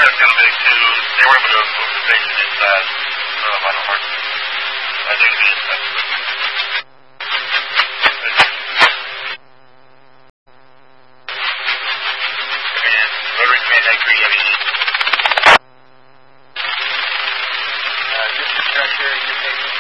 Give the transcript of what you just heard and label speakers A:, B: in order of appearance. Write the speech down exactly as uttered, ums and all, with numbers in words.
A: aircraft got a medic too. They were able to move the patient inside uh, Vital Heart.